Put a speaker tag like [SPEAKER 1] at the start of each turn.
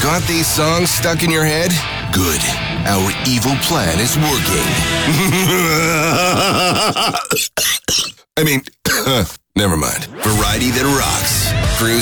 [SPEAKER 1] Got these songs stuck in your head? Good. Our evil plan is working. I mean, never mind. Variety that rocks.